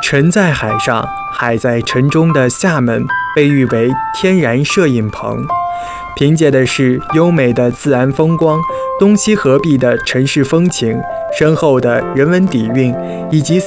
沉在海上，海在城中的厦门被誉为天然摄影棚，凭借的是优美的自然风光、东西合璧的城市风情、深厚的人文底蕴，以及